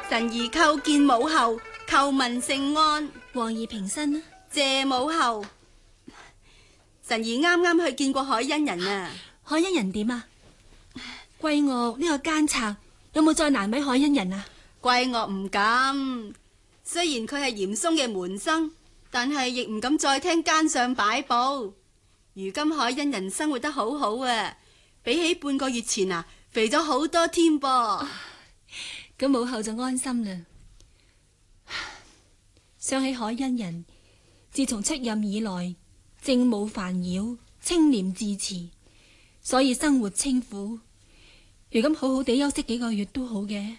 臣兒叩見母后，叩問聖安。 皇兒平身啦。 謝母后。臣兒啱啱去見過海恩人啊。 海恩人點啊？貴岳呢個奸賊有冇再難為海恩人啊？ 貴岳唔敢，雖然佢係嚴嵩嘅門生，但係亦唔敢再聽奸相擺布。如今海恩人生活得好好啊，比起半個月前啊，肥咗好多添噃。 咁母后就安心啦。想起海恩人，自從出任以來，政務煩擾，清廉自持，所以生活清苦。如今好好地休息幾個月都好嘅。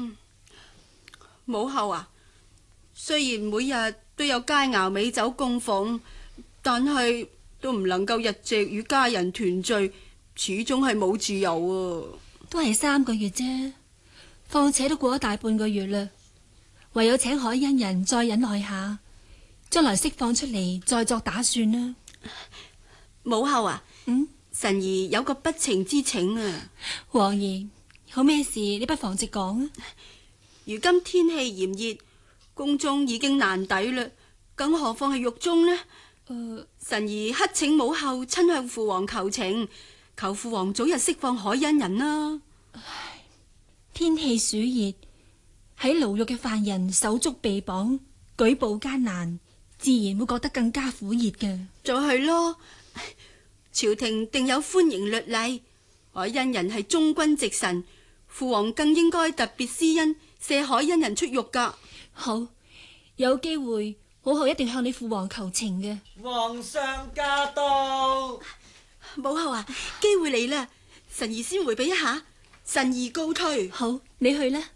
母后啊，雖然每日都有佳肴美酒供奉，但係都唔能夠日夕與家人團聚，始終係冇自由啊。 都係3個月啫，況且都過咗大半個月啦，唯有請海恩人再忍耐下，將來釋放出嚟再作打算啦。 母后啊，臣兒有個不情之請啊。 皇兒，有咩事你不妨直講啊。 如今天氣炎熱，宮中已經難抵啦，更何況係獄中呢？臣兒乞請母后親向父王求情，求父王早日釋放海恩人啦。 天氣暑熱，喺牢獄嘅犯人手足被綁，舉步艱難，自然會覺得更加苦熱嘅。 就係咯，朝廷定有歡迎律例，海恩人係忠君直臣，父王更應該特別施恩，赦海恩人出獄噶。 好，有機會母后一定向你父王求情嘅。 皇上駕到。 母后啊，機會嚟啦，臣兒先回避一下，臣兒告退。 好，你去啦。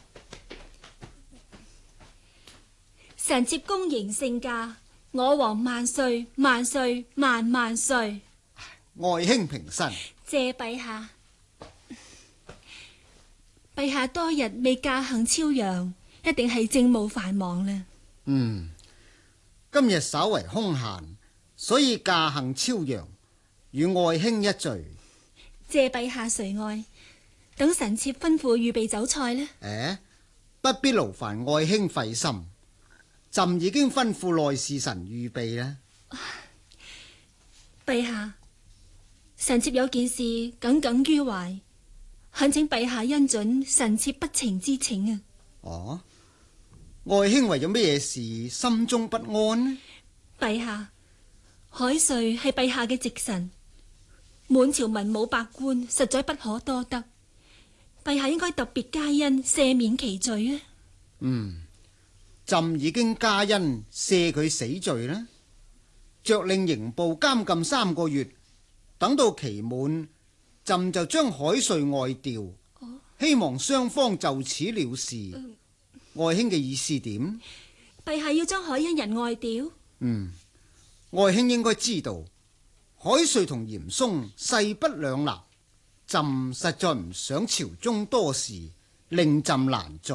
臣妾恭迎聖駕，我王萬歲萬歲萬萬歲。 愛卿平身。 謝陛下。陛下多日未駕幸超陽，一定係政務繁忙啦。 今日稍為空閒，所以駕幸超陽，與愛卿一聚。 謝陛下垂愛，等臣妾吩咐預備酒菜呢。 不必勞煩愛卿費心，朕已經吩咐內侍臣預備啦。 陛下，臣妾有件事耿耿於懷，懇請陛下恩准臣妾不情之請啊。 愛卿為咗咩嘢事心中不安呢？ 陛下，海瑞係陛下嘅直臣，滿朝文武百官實在不可多得，陛下應該特別加恩赦免其罪啊。 朕已經加恩赦佢死罪啦，着令刑部監禁3個月，等到期滿，朕就將海瑞外調，希望雙方就此了事。愛卿嘅意思點？ 陛下要將海恩人外調？ 愛卿應該知道，海瑞同嚴嵩勢不兩立，朕實在唔想朝中多事，令朕難做。